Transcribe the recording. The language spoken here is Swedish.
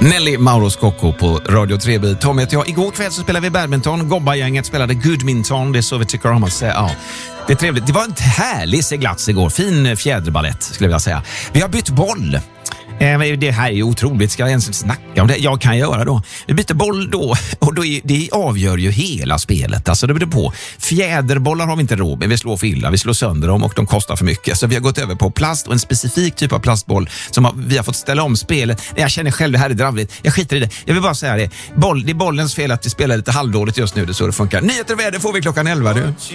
Nelly Mauro Scocco på Radio 3. Tom heter jag. Igår kväll så spelade vi badminton. Gobba-gänget spelade goodminton. Det är så vi tycker om att säga. Ja, det är trevligt. Det var en härlig seglats igår. Fin fjäderballett skulle jag vilja säga. Vi har bytt boll. Det här är ju otroligt. Ska jag ens snacka om det? Jag kan göra då. Vi byter boll då. Och då det avgör ju hela spelet. Alltså det blir på. Fjäderbollar har vi inte råd med. Vi slår för illa. Vi slår sönder dem och de kostar för mycket. Så vi har gått över på plast och en specifik typ av plastboll som vi har fått ställa om spelet. Jag känner själv det här är dravligt. Jag skiter i det. Jag vill bara säga det. Det är bollens fel att vi spelar lite halvdåligt just nu. Det är så det funkar. Nyheter och väder får vi klockan 11. Du.